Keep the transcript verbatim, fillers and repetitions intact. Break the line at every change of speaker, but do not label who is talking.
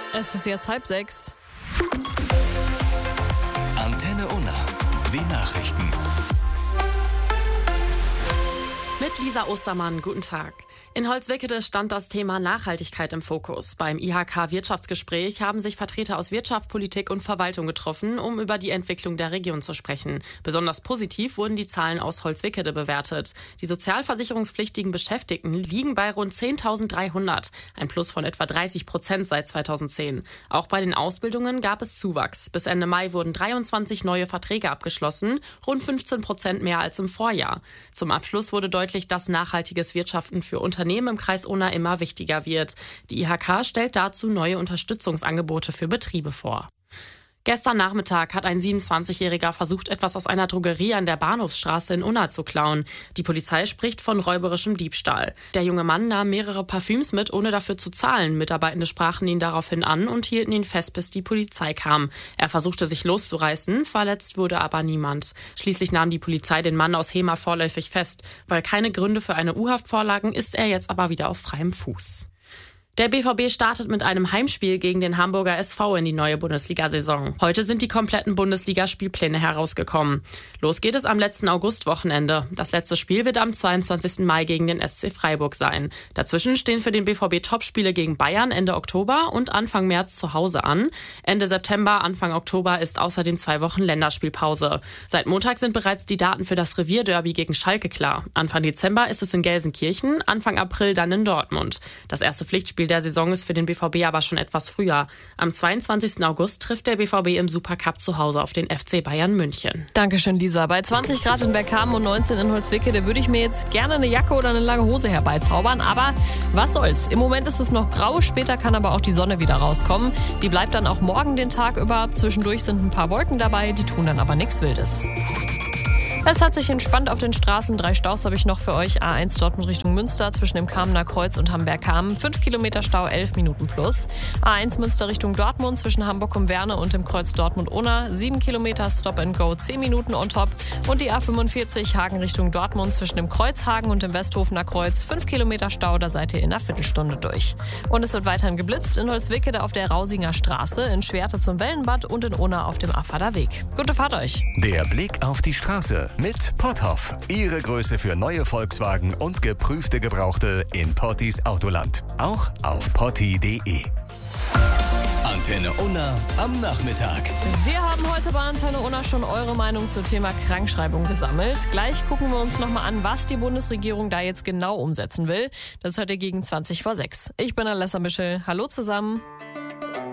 Es ist jetzt halb sechs.
Antenne Unna, die Nachrichten.
Mit Lisa Ostermann, guten Tag. In Holzwickede stand das Thema Nachhaltigkeit im Fokus. Beim I H K-Wirtschaftsgespräch haben sich Vertreter aus Wirtschaft, Politik und Verwaltung getroffen, um über die Entwicklung der Region zu sprechen. Besonders positiv wurden die Zahlen aus Holzwickede bewertet. Die sozialversicherungspflichtigen Beschäftigten liegen bei rund zehntausenddreihundert, ein Plus von etwa dreißig Prozent seit zweitausendzehn. Auch bei den Ausbildungen gab es Zuwachs. Bis Ende Mai wurden dreiundzwanzig neue Verträge abgeschlossen, rund fünfzehn Prozent mehr als im Vorjahr. Zum Abschluss wurde deutlich, dass nachhaltiges Wirtschaften für Unternehmen im Kreis Unna immer wichtiger wird. Die I H K stellt dazu neue Unterstützungsangebote für Betriebe vor. Gestern Nachmittag hat ein siebenundzwanzigjähriger versucht, etwas aus einer Drogerie an der Bahnhofsstraße in Unna zu klauen. Die Polizei spricht von räuberischem Diebstahl. Der junge Mann nahm mehrere Parfüms mit, ohne dafür zu zahlen. Mitarbeitende sprachen ihn daraufhin an und hielten ihn fest, bis die Polizei kam. Er versuchte sich loszureißen, verletzt wurde aber niemand. Schließlich nahm die Polizei den Mann aus Hema vorläufig fest. Weil keine Gründe für eine U-Haft vorlagen, ist er jetzt aber wieder auf freiem Fuß. Der B V B startet mit einem Heimspiel gegen den Hamburger S V in die neue Bundesliga-Saison. Heute sind die kompletten Bundesliga-Spielpläne herausgekommen. Los geht es am letzten Augustwochenende. Das letzte Spiel wird am zweiundzwanzigsten Mai gegen den S C Freiburg sein. Dazwischen stehen für den B V B Topspiele gegen Bayern Ende Oktober und Anfang März zu Hause an. Ende September, Anfang Oktober ist außerdem zwei Wochen Länderspielpause. Seit Montag sind bereits die Daten für das Revierderby gegen Schalke klar. Anfang Dezember ist es in Gelsenkirchen, Anfang April dann in Dortmund. Das erste Pflichtspiel der Saison ist für den B V B aber schon etwas früher. Am zweiundzwanzigsten August trifft der B V B im Supercup zu Hause auf den F C Bayern München.
Dankeschön, Lisa. Bei zwanzig Grad in Bergkamen und neunzehn in Holzwickede würde ich mir jetzt gerne eine Jacke oder eine lange Hose herbeizaubern. Aber was soll's? Im Moment ist es noch grau, später kann aber auch die Sonne wieder rauskommen. Die bleibt dann auch morgen den Tag über. Zwischendurch sind ein paar Wolken dabei, die tun dann aber nichts Wildes. Es hat sich entspannt auf den Straßen. Drei Staus habe ich noch für euch. A eins Dortmund Richtung Münster zwischen dem Kamener Kreuz und Hamberg-Kamen. fünf Kilometer Stau, elf Minuten plus. A eins Münster Richtung Dortmund zwischen Hamburg um Werne und dem Kreuz Dortmund-Unna. sieben Kilometer Stop and Go, zehn Minuten on top. Und die A fünfundvierzig Hagen Richtung Dortmund zwischen dem Kreuz Hagen und dem Westhofener Kreuz. fünf Kilometer Stau, da seid ihr in einer Viertelstunde durch. Und es wird weiterhin geblitzt in Holzwickede auf der Rausinger Straße, in Schwerte zum Wellenbad und in Unna auf dem Affader Weg. Gute Fahrt euch!
Der Blick auf die Straße mit Potthoff. Ihre Größe für neue Volkswagen und geprüfte Gebrauchte in Pottis Autoland. Auch auf potti punkt de. Antenne Unna am Nachmittag.
Wir haben heute bei Antenne Unna schon eure Meinung zum Thema Krankschreibung gesammelt. Gleich gucken wir uns nochmal an, was die Bundesregierung da jetzt genau umsetzen will. Das hört ihr gegen zwanzig vor sechs. Ich bin Alessa Mischel. Hallo zusammen.